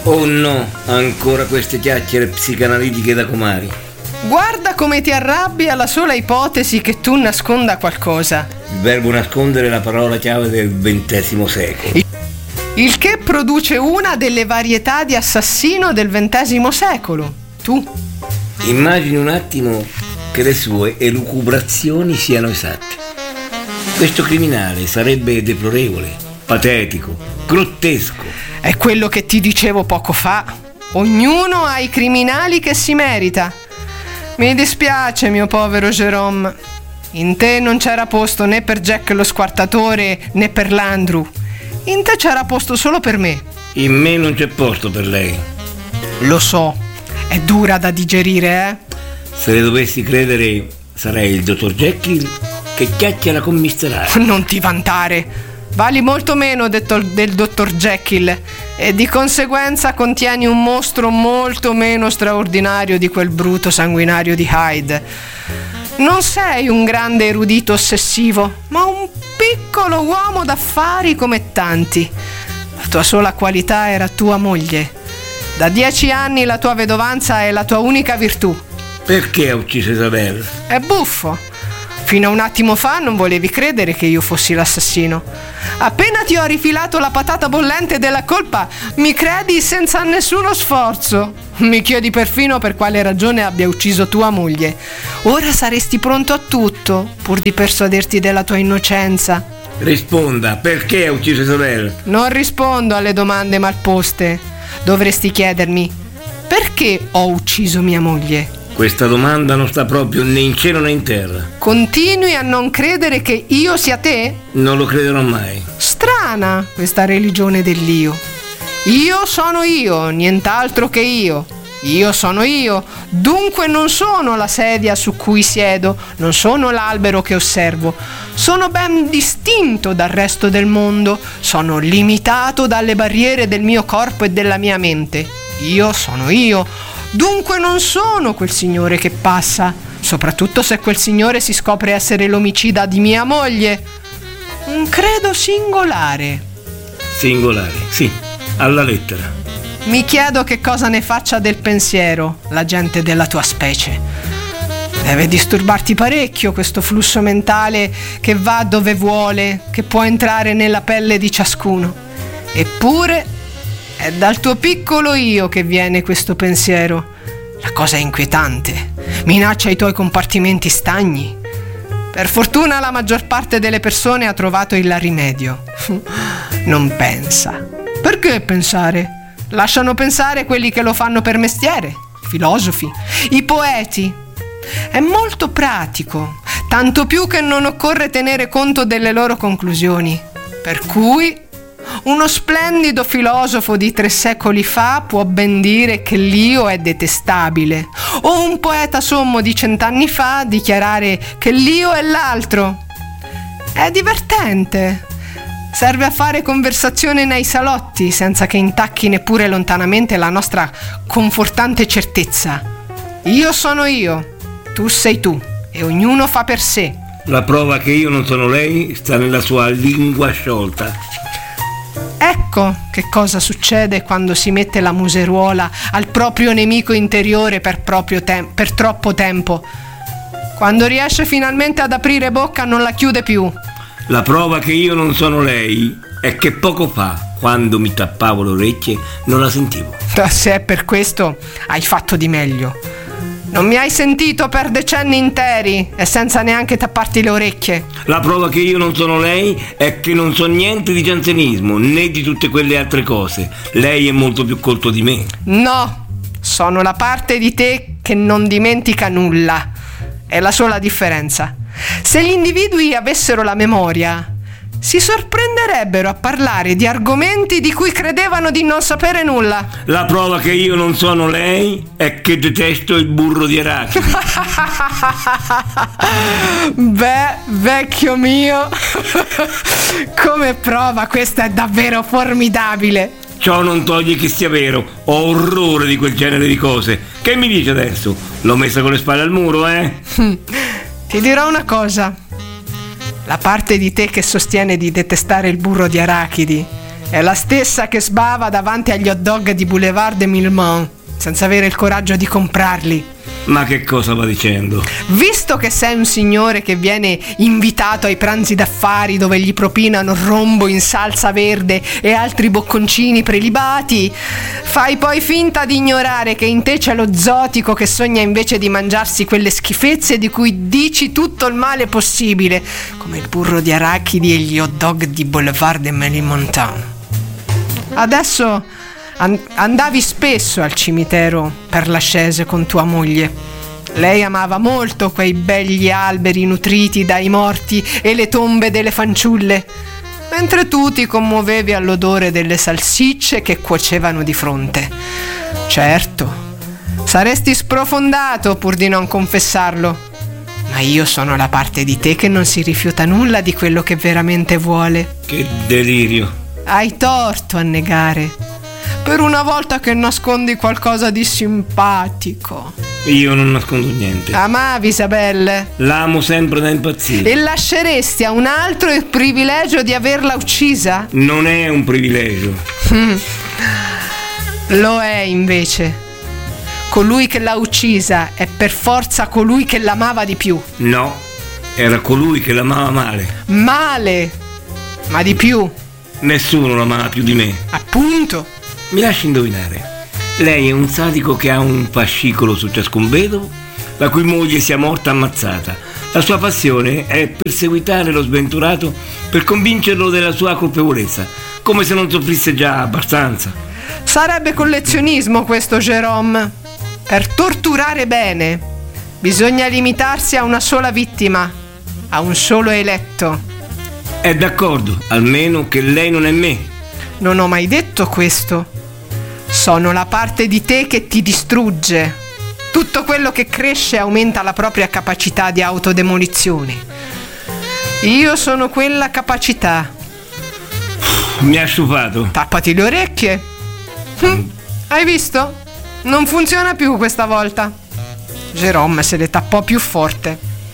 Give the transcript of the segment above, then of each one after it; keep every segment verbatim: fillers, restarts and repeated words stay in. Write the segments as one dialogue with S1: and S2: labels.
S1: Oh no, ancora queste chiacchiere psicanalitiche da comari.
S2: Guarda come ti arrabbi alla sola ipotesi che tu nasconda qualcosa.
S1: Il verbo nascondere è la parola chiave del ventesimo secolo.
S2: Il che produce una delle varietà di assassino del ventesimo secolo. Tu.
S1: Immagini un attimo che le sue elucubrazioni siano esatte. Questo criminale sarebbe deplorevole, patetico, grottesco.
S2: È quello che ti dicevo poco fa. Ognuno ha i criminali che si merita. Mi dispiace, mio povero Jerome. In te non c'era posto né per Jack lo squartatore né per l'Andrew. In te c'era posto solo per me.
S1: In me non c'è posto per lei.
S2: Lo so, è dura da digerire, eh?
S1: Se le dovessi credere, sarei il dottor Jekyll che chiacchiera con mister Hyde.
S2: Non ti vantare. Vali molto meno detto del dottor Jekyll e di conseguenza contieni un mostro molto meno straordinario di quel bruto sanguinario di Hyde. Non sei un grande erudito ossessivo, ma un piccolo uomo d'affari come tanti. La tua sola qualità era tua moglie. Da dieci anni la tua vedovanza è la tua unica virtù.
S1: Perché ha ucciso Isabella?
S2: È buffo. Fino a un attimo fa non volevi credere che io fossi l'assassino. Appena ti ho rifilato la patata bollente della colpa, mi credi senza nessuno sforzo. Mi chiedi perfino per quale ragione abbia ucciso tua moglie. Ora saresti pronto a tutto, pur di persuaderti della tua innocenza.
S1: Risponda, perché ha ucciso Isabella?
S2: Non rispondo alle domande malposte. Dovresti chiedermi, perché ho ucciso mia moglie?
S1: Questa domanda non sta proprio né in cielo né in terra.
S2: Continui a non credere che io sia te?
S1: Non lo crederò mai.
S2: Strana questa religione dell'io. Io sono io, nient'altro che io. Io sono io, dunque non sono la sedia su cui siedo, non sono l'albero che osservo. Sono ben distinto dal resto del mondo, sono limitato dalle barriere del mio corpo e della mia mente. Io sono io. Dunque non sono quel signore che passa, soprattutto se quel signore si scopre essere l'omicida di mia moglie. Un credo singolare.
S1: Singolare, sì, alla lettera.
S2: Mi chiedo che cosa ne faccia del pensiero la gente della tua specie. Deve disturbarti parecchio questo flusso mentale che va dove vuole, che può entrare nella pelle di ciascuno. Eppure è dal tuo piccolo io che viene questo pensiero. La cosa è inquietante. Minaccia i tuoi compartimenti stagni. Per fortuna la maggior parte delle persone ha trovato il rimedio. Non pensa. Perché pensare? Lasciano pensare quelli che lo fanno per mestiere, i filosofi, i poeti. È molto pratico, tanto più che non occorre tenere conto delle loro conclusioni. Per cui uno splendido filosofo di tre secoli fa può ben dire che l'io è detestabile, o un poeta sommo di cent'anni fa dichiarare che l'io è l'altro. È divertente. Serve a fare conversazione nei salotti senza che intacchi neppure lontanamente la nostra confortante certezza. Io sono io, tu sei tu, e ognuno fa per sé.
S1: La prova che io non sono lei sta nella sua lingua sciolta.
S2: Ecco che cosa succede quando si mette la museruola al proprio nemico interiore per, proprio tem- per troppo tempo. Quando riesce finalmente ad aprire bocca non la chiude più.
S1: La prova che io non sono lei è che poco fa, quando mi tappavo le orecchie, non la sentivo.
S2: Se è per questo, hai fatto di meglio. Non mi hai sentito per decenni interi e senza neanche tapparti le orecchie.
S1: La prova che io non sono lei è che non so niente di giansenismo né di tutte quelle altre cose. Lei è molto più colto di me.
S2: No, sono la parte di te che non dimentica nulla. È la sola differenza. Se gli individui avessero la memoria, si sorprenderebbero a parlare di argomenti di cui credevano di non sapere nulla.
S1: La prova che io non sono lei è che detesto il burro di arachidi.
S2: Beh, vecchio mio, come prova questa è davvero formidabile.
S1: Ciò non toglie che sia vero. Ho orrore di quel genere di cose. Che mi dice adesso? L'ho messa con le spalle al muro, eh?
S2: Ti dirò una cosa. La parte di te che sostiene di detestare il burro di arachidi È la stessa che sbava davanti agli hot dog di Boulevard de Milmont senza avere il coraggio di comprarli.
S1: Ma che cosa va dicendo?
S2: Visto che sei un signore che viene invitato ai pranzi d'affari dove gli propinano rombo in salsa verde e altri bocconcini prelibati, fai poi finta di ignorare che in te c'è lo zotico che sogna invece di mangiarsi quelle schifezze di cui dici tutto il male possibile, come il burro di arachidi e gli hot dog di Boulevard de Ménilmontant. Adesso and- andavi spesso al cimitero per la Chaise con tua moglie. Lei amava molto quei begli alberi nutriti dai morti e le tombe delle fanciulle, mentre tu ti commuovevi all'odore delle salsicce che cuocevano di fronte. Certo, saresti sprofondato pur di non confessarlo, ma io sono la parte di te che non si rifiuta nulla di quello che veramente vuole.
S1: Che delirio!
S2: Hai torto a negare. Per una volta che nascondi qualcosa di simpatico.
S1: Io non nascondo niente.
S2: Amavi Isabelle?
S1: L'amo sempre da impazzire.
S2: E lasceresti a un altro il privilegio di averla uccisa?
S1: Non è un privilegio.
S2: Lo è invece. Colui che l'ha uccisa è per forza colui che l'amava di più.
S1: No, era colui che l'amava male.
S2: Male? Ma di più?
S1: Nessuno l'amava più di me.
S2: Appunto.
S1: Mi lasci indovinare. Lei è un sadico che ha un fascicolo su ciascun vedovo, la cui moglie sia morta ammazzata. La sua passione è perseguitare lo sventurato per convincerlo della sua colpevolezza, come se non soffrisse già abbastanza.
S2: Sarebbe collezionismo questo, Jérôme. Per torturare bene bisogna limitarsi a una sola vittima, a un solo eletto.
S1: È d'accordo, almeno che lei non è me.
S2: Non ho mai detto questo. Sono la parte di te che ti distrugge. Tutto quello che cresce aumenta la propria capacità di autodemolizione. Io sono quella capacità.
S1: Mi ha stufato.
S2: Tappati le orecchie. Hm, hai visto? Non funziona più questa volta. Jérôme se le tappò più forte.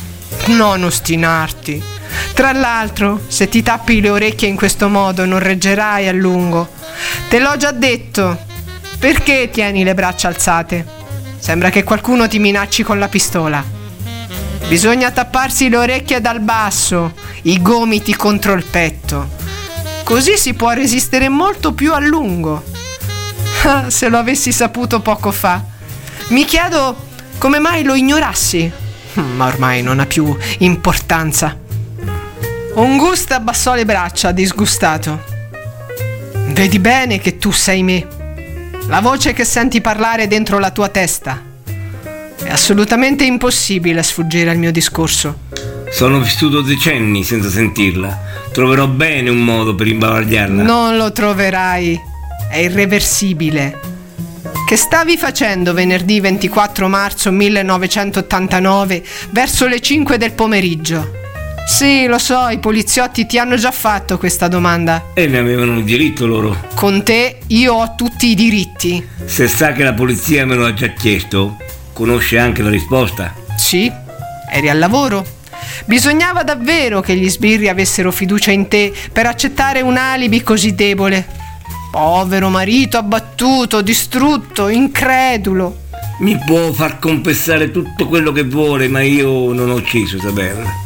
S2: Non ostinarti. Tra l'altro, se ti tappi le orecchie in questo modo non reggerai a lungo. Te l'ho già detto. Perché tieni le braccia alzate? Sembra che qualcuno ti minacci con la pistola. Bisogna tapparsi le orecchie dal basso, i gomiti contro il petto. Così si può resistere molto più a lungo. Ah, se lo avessi saputo poco fa. Mi chiedo come mai lo ignorassi. Ma ormai non ha più importanza. Auguste abbassò le braccia, disgustato. Vedi bene che tu sei me. La voce che senti parlare dentro la tua testa. È assolutamente impossibile sfuggire al mio discorso.
S1: Sono vissuto decenni senza sentirla. Troverò bene un modo per imbavagliarla.
S2: Non lo troverai. È irreversibile. Che stavi facendo venerdì ventiquattro marzo millenovecentottantanove verso le cinque del pomeriggio? Sì, lo so, i poliziotti ti hanno già fatto questa domanda.
S1: E ne avevano il diritto loro.
S2: Con te io ho tutti i diritti.
S1: Se sa che la polizia me lo ha già chiesto, conosce anche la risposta.
S2: Sì, eri al lavoro. Bisognava davvero che gli sbirri avessero fiducia in te per accettare un alibi così debole. Povero marito abbattuto, distrutto, incredulo.
S1: Mi può far confessare tutto quello che vuole, ma io non ho ucciso Isabella.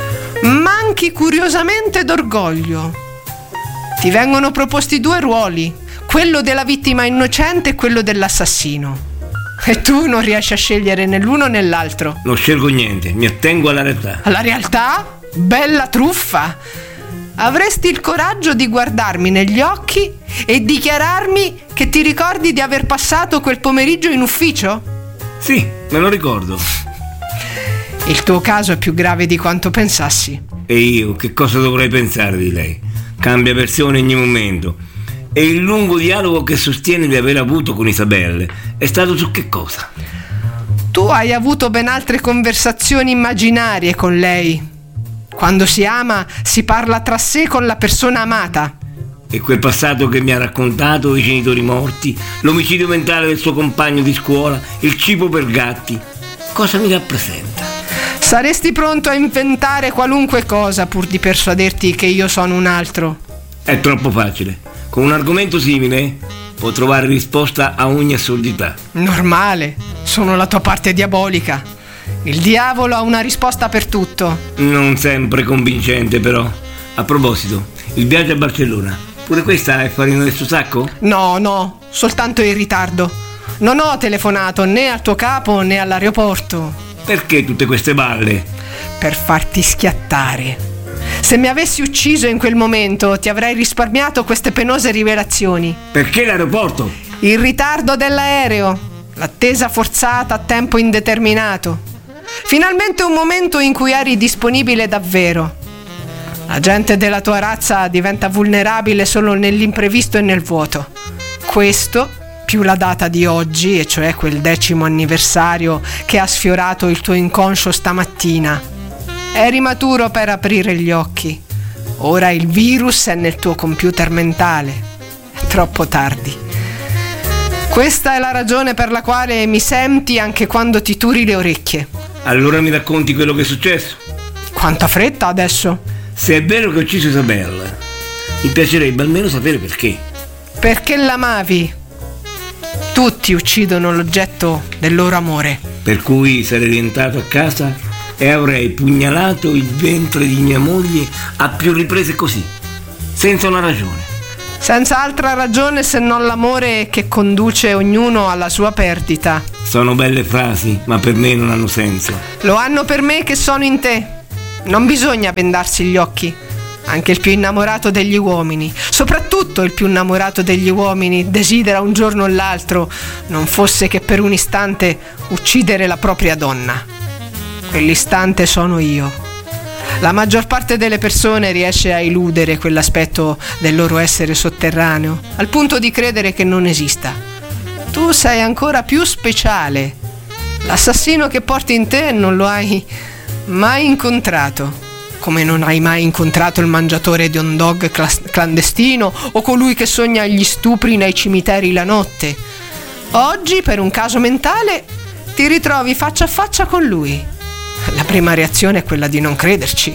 S2: Manchi curiosamente d'orgoglio. Ti vengono proposti due ruoli, quello della vittima innocente e quello dell'assassino. E tu non riesci a scegliere né l'uno né l'altro.
S1: Non scelgo niente, mi attengo alla realtà.
S2: Alla realtà? Bella truffa! Avresti il coraggio di guardarmi negli occhi e dichiararmi che ti ricordi di aver passato quel pomeriggio in ufficio?
S1: Sì, me lo ricordo.
S2: Il tuo caso è più grave di quanto pensassi.
S1: E io che cosa dovrei pensare di lei? Cambia versione ogni momento. E il lungo dialogo che sostiene di aver avuto con Isabelle è stato su che cosa?
S2: Tu hai avuto ben altre conversazioni immaginarie con lei. Quando si ama si parla tra sé con la persona amata.
S1: E quel passato che mi ha raccontato, i genitori morti, l'omicidio mentale del suo compagno di scuola, il cibo per gatti, cosa mi rappresenta?
S2: Saresti pronto a inventare qualunque cosa pur di persuaderti che io sono un altro.
S1: È troppo facile. Con un argomento simile può trovare risposta a ogni assurdità.
S2: Normale, sono la tua parte diabolica. Il diavolo ha una risposta per tutto.
S1: Non sempre convincente, però. A proposito, il viaggio a Barcellona, pure questa è farina del suo sacco?
S2: No, no, soltanto in ritardo. Non ho telefonato né al tuo capo né all'aeroporto.
S1: Perché tutte queste balle?
S2: Per farti schiattare. Se mi avessi ucciso in quel momento ti avrei risparmiato queste penose rivelazioni.
S1: Perché l'aeroporto?
S2: Il ritardo dell'aereo, l'attesa forzata a tempo indeterminato. Finalmente un momento in cui eri disponibile davvero. La gente della tua razza diventa vulnerabile solo nell'imprevisto e nel vuoto. Questo, più la data di oggi, e cioè quel decimo anniversario che ha sfiorato il tuo inconscio stamattina. Eri maturo per aprire gli occhi. Ora il virus è nel tuo computer mentale. È troppo tardi. Questa è la ragione per la quale mi senti anche quando ti turi le orecchie.
S1: Allora mi racconti quello che è successo?
S2: Quanta fretta adesso?
S1: Se è vero che ho ucciso Isabella, mi piacerebbe almeno sapere perché.
S2: Perché l'amavi. Tutti uccidono l'oggetto del loro amore.
S1: Per cui sarei rientrato a casa e avrei pugnalato il ventre di mia moglie a più riprese così, senza una ragione.
S2: Senza altra ragione se non l'amore che conduce ognuno alla sua perdita.
S1: Sono belle frasi, ma per me non hanno senso.
S2: Lo hanno per me che sono in te. Non bisogna vendarsi gli occhi. Anche il più innamorato degli uomini, soprattutto il più innamorato degli uomini, desidera un giorno o l'altro, non fosse che per un istante, uccidere la propria donna. Quell'istante sono io. La maggior parte delle persone riesce a eludere quell'aspetto del loro essere sotterraneo, al punto di credere che non esista. Tu sei ancora più speciale. L'assassino che porti in te non lo hai mai incontrato, come non hai mai incontrato il mangiatore di hot dog clas- clandestino o colui che sogna gli stupri nei cimiteri la notte. Oggi, per un caso mentale, ti ritrovi faccia a faccia con lui. La prima reazione è quella di non crederci.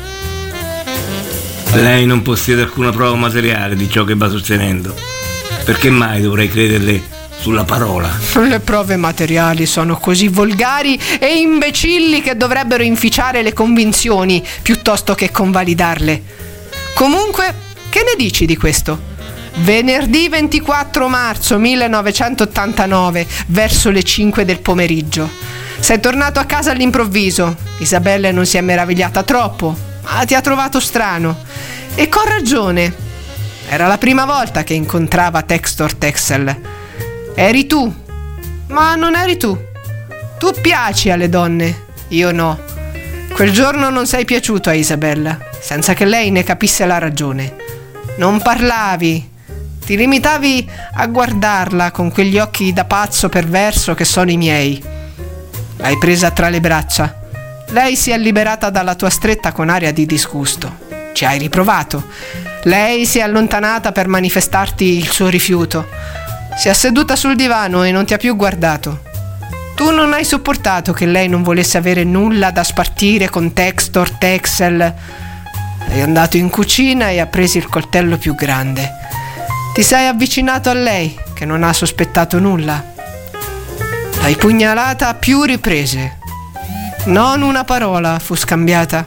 S1: Lei non possiede alcuna prova materiale di ciò che va sostenendo. Perché mai dovrei crederle sulla parola?
S2: Le prove materiali sono così volgari e imbecilli che dovrebbero inficiare le convinzioni piuttosto che convalidarle. Comunque, che ne dici di questo? Venerdì ventiquattro marzo millenovecentottantanove, verso le cinque del pomeriggio. Sei tornato a casa all'improvviso. Isabella non si è meravigliata troppo, ma ti ha trovato strano. E con ragione. Era la prima volta che incontrava Textor Texel. Eri tu, ma non eri tu. Tu piaci alle donne, io no. Quel giorno non sei piaciuto a Isabella, senza che lei ne capisse la ragione. Non parlavi, ti limitavi a guardarla con quegli occhi da pazzo perverso che sono i miei. L'hai presa tra le braccia. Lei si è liberata dalla tua stretta con aria di disgusto. Ci hai riprovato. Lei si è allontanata per manifestarti il suo rifiuto. Si è seduta sul divano e non ti ha più guardato. Tu non hai sopportato che lei non volesse avere nulla da spartire con Textor Texel. Sei andato in cucina e ha preso il coltello più grande. Ti sei avvicinato a lei, che non ha sospettato nulla. L'hai pugnalata a più riprese. Non una parola fu scambiata.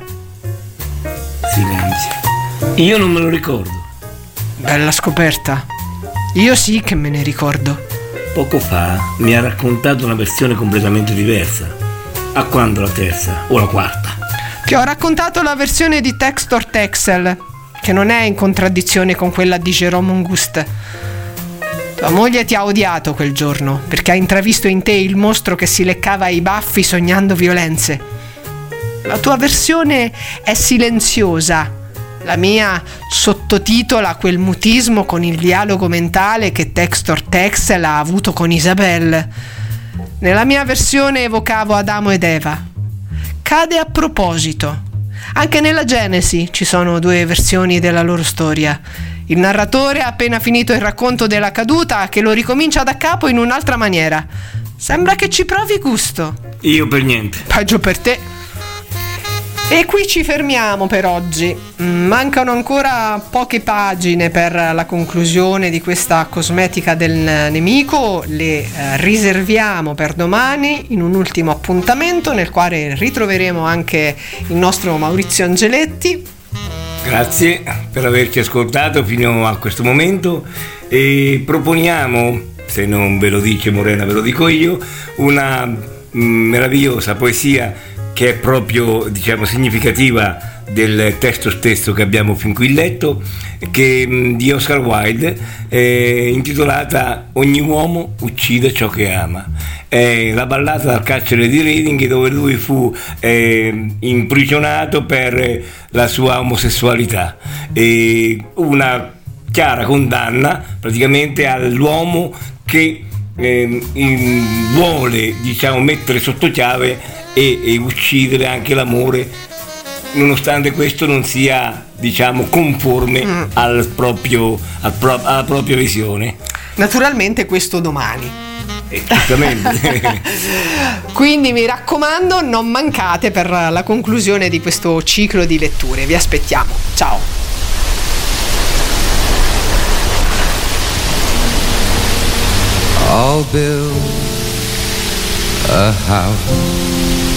S1: Silenzio. Io non me lo ricordo.
S2: Bella scoperta. Io sì che me ne ricordo.
S1: Poco fa mi ha raccontato una versione completamente diversa. A quando la terza o la quarta?
S2: Ti ho raccontato la versione di Textor Texel, che non è in contraddizione con quella di Jérôme Auguste. Tua moglie ti ha odiato quel giorno perché ha intravisto in te il mostro che si leccava i baffi sognando violenze. La tua versione è silenziosa. La mia sottotitola quel mutismo con il dialogo mentale che Textor Texel ha avuto con Isabelle. Nella mia versione evocavo Adamo ed Eva. Cade a proposito. Anche nella Genesi ci sono due versioni della loro storia. Il narratore ha appena finito il racconto della caduta che lo ricomincia da capo in un'altra maniera. Sembra che ci provi gusto.
S1: Io per niente.
S2: Peggio per te. E qui ci fermiamo per oggi. Mancano ancora poche pagine per la conclusione di questa cosmetica del nemico. Le eh, riserviamo per domani in un ultimo appuntamento nel quale ritroveremo anche il nostro Maurizio Angeletti.
S1: Grazie per averci ascoltato fino a questo momento e proponiamo, se non ve lo dice Morena ve lo dico io, una mh, meravigliosa poesia che è proprio, diciamo, significativa del testo stesso che abbiamo fin qui letto, che mh, di Oscar Wilde, eh, intitolata Ogni uomo uccide ciò che ama. È la ballata dal carcere di Reading, dove lui fu eh, imprigionato per la sua omosessualità, e una chiara condanna praticamente all'uomo che eh, in, vuole, diciamo, mettere sotto chiave e, e uccidere anche l'amore, nonostante questo non sia, diciamo, conforme mm. al proprio, al pro, alla propria visione.
S2: Naturalmente questo domani.
S1: Eh, giustamente.
S2: Quindi mi raccomando, non mancate per la conclusione di questo ciclo di letture. Vi aspettiamo. Ciao.
S3: I'll build a house